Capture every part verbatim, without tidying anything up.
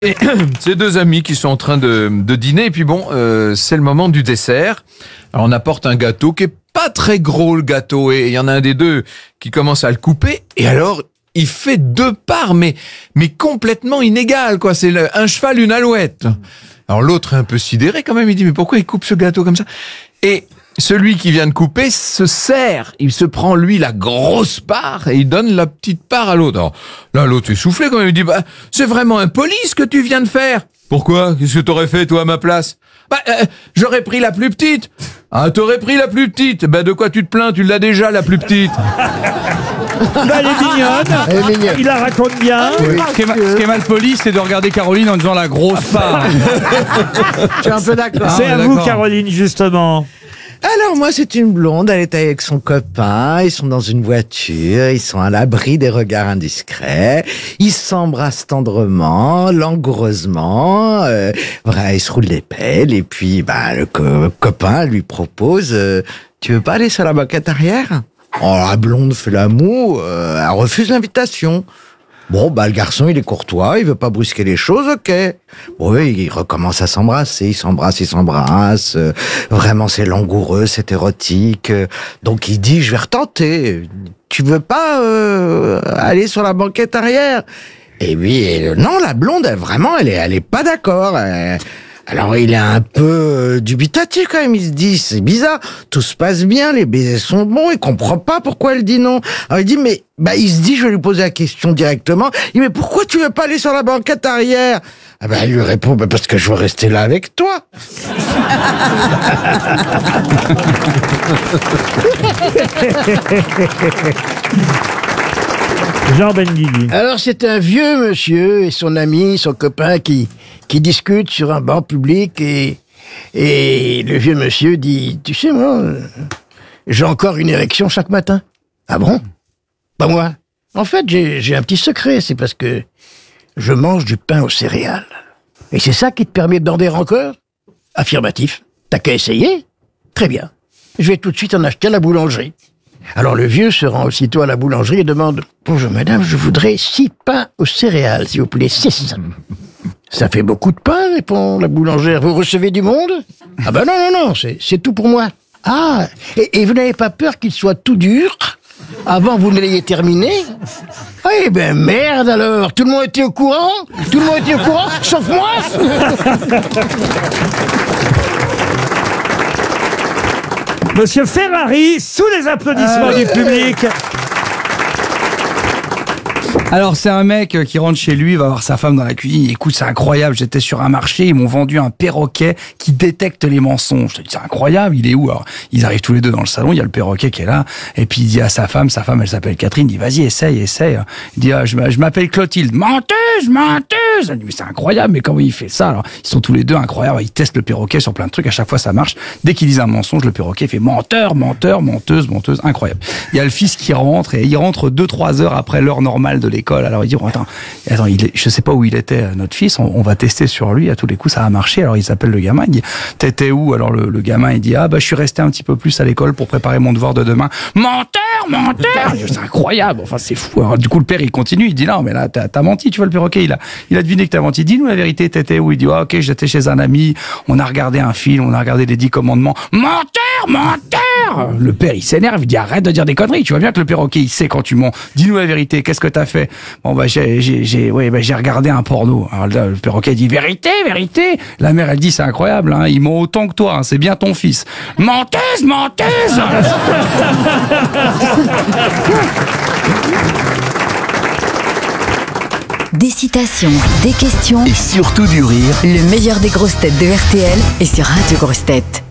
Et ces deux amis qui sont en train de, de dîner, et puis bon, euh, c'est le moment du dessert. Alors on apporte un gâteau qui est pas très gros, le gâteau, et il y en a un des deux qui commence à le couper, et alors il fait deux parts, mais mais complètement inégales, quoi. C'est le, un cheval, une alouette. Alors l'autre est un peu sidéré quand même, il dit mais pourquoi il coupe ce gâteau comme ça? Et celui qui vient de couper se sert, il se prend lui la grosse part et il donne la petite part à l'autre. Alors là, l'autre est soufflé quand même, il dit bah c'est vraiment impoli ce que tu viens de faire. Pourquoi? Qu'est-ce que t'aurais fait toi à ma place? Bah euh, j'aurais pris la plus petite. Ah, t'aurais pris la plus petite. Bah de quoi tu te plains? Tu l'as déjà la plus petite. Bah, elle est mignonne. Elle est mignonne. Il la raconte bien. Oui. Ce qui, est, ma- ce qui est mal poli, c'est de regarder Caroline en disant la grosse part. Je suis un peu d'accord. C'est Ah, à ouais, vous, d'accord. Caroline, justement. Alors moi c'est une blonde, elle est avec son copain, ils sont dans une voiture, ils sont à l'abri des regards indiscrets, ils s'embrassent tendrement, langoureusement, euh, voilà, ils se roulent les pelles et puis bah le co- copain lui propose euh, tu veux pas aller sur la banquette arrière? Oh la blonde fait l'amour, euh, elle refuse l'invitation. Bon, bah, le garçon, il est courtois, il veut pas brusquer les choses, ok. Bon, oui, ils recommencent à s'embrasser, ils s'embrassent, ils s'embrassent. euh, vraiment, c'est langoureux, c'est érotique. euh, donc, il dit, je vais retenter. Tu veux pas euh, aller sur la banquette arrière? Et oui, et, non, la blonde, elle, vraiment, elle est, elle est pas d'accord. elle- alors, il est un peu euh, dubitatif quand même. Il se dit, c'est bizarre, tout se passe bien, les baisers sont bons, il comprend pas pourquoi elle dit non. Alors, il dit, mais, bah, il se dit, je vais lui poser la question directement. Il dit, mais pourquoi tu veux pas aller sur la banquette arrière? Ah bah, il lui répond, bah, parce que je veux rester là avec toi. Jean Benguigui. Alors c'est un vieux monsieur et son ami, son copain qui qui discutent sur un banc public et et le vieux monsieur dit tu sais moi euh, j'ai encore une érection chaque matin. Ah bon? Pas moi. En fait j'ai j'ai un petit secret, c'est parce que je mange du pain aux céréales. Et c'est ça qui te permet de bander encore? Affirmatif. T'as qu'à essayer? Très bien. Je vais tout de suite en acheter à la boulangerie. Alors le vieux se rend aussitôt à la boulangerie et demande « Bonjour madame, je voudrais six pains aux céréales, s'il vous plaît, six. » Ça fait beaucoup de pain, répond la boulangère. Vous recevez du monde? Ah ben non, non, non, c'est, c'est tout pour moi. Ah, et, et vous n'avez pas peur qu'il soit tout dur avant que vous ne l'ayez terminé? Eh ben merde alors, tout le monde était au courant? Tout le monde était au courant, sauf moi? Monsieur Ferrari, sous les applaudissements du public. Alors c'est un mec qui rentre chez lui, va voir sa femme dans la cuisine. Écoute, c'est incroyable. J'étais sur un marché, ils m'ont vendu un perroquet qui détecte les mensonges. Je dis, c'est incroyable. Il est où? Alors ils arrivent tous les deux dans le salon. Il y a le perroquet qui est là. Et puis il dit à sa femme, sa femme elle s'appelle Catherine. Il dit vas-y essaye, essaye. Il dit ah, je, je m'appelle Clotilde. Menteuse, menteuse. Elle dit mais c'est incroyable. Mais comment il fait ça? Alors ils sont tous les deux incroyables. Ils testent le perroquet sur plein de trucs. À chaque fois ça marche. Dès qu'ils disent un mensonge, le perroquet fait menteur, menteur, menteuse, menteuse. Incroyable. Il y a le fils qui rentre et il rentre deux trois heures après l'heure normale de l'école. Alors il dit bon, attends, attends, il est, je sais pas où il était notre fils, on, on va tester sur lui. À tous les coups ça a marché. Alors il s'appelle le gamin, il dit t'étais où? Alors le, le gamin il dit ah bah je suis resté un petit peu plus à l'école pour préparer mon devoir de demain. Menteur, menteur. C'est incroyable. Enfin c'est fou. Alors du coup le père il continue, il dit non mais là t'as, t'as menti, tu vois le perroquet il a il a deviné que t'as menti. Dis-nous la vérité, t'étais où? Il dit ah ok j'étais chez un ami, on a regardé un film, on a regardé les dix commandements. Menteur, menteur. Le père il s'énerve, il dit arrête de dire des conneries. Tu vois bien que le perroquet il sait quand tu mens. Dis-nous la vérité, qu'est-ce que t'as fait? Bon bah j'ai j'ai j'ai ouais bah j'ai regardé un porno. Alors là, le perroquet dit vérité, vérité. La mère elle dit c'est incroyable hein, il ment autant que toi, hein, c'est bien ton fils. Menteuse, menteuse. Des citations, des questions, Et surtout du rire. le meilleur des grosses têtes de R T L est sur Radio Grosses Têtes.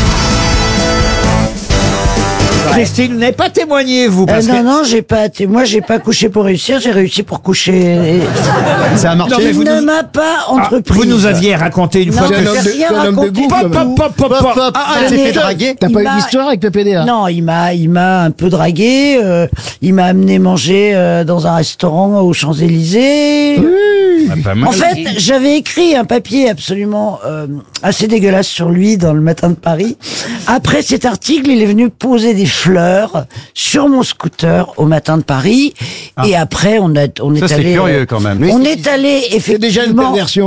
Christine, vous n'avez pas témoigné, vous, Euh, parce non, que... non, j'ai pas, t- moi, j'ai pas couché pour réussir, j'ai réussi pour coucher. Ça a marché. Non, mais Il vous ne nous- m'a pas Ah, entrepris. vous nous aviez raconté une Non, fois mais que... j'ai rien c'est un homme de raconté. goût, Pop, quand même. pop, pop, pop, pop. Ah, Elle s'est mais- fait draguer. T'as il pas eu m'a- d'histoire avec le P D A? Non, il m'a, il m'a un peu dragué. euh, il m'a amené manger euh, dans un restaurant aux Champs-Élysées. En fait, j'avais écrit un papier absolument euh, assez dégueulasse sur lui dans le Matin de Paris. Après cet article, il est venu poser des fleurs sur mon scooter au Matin de Paris. Et après, on a, on est Ça c'est allé. curieux quand même. On est allé C'est déjà une effectivement. perversion.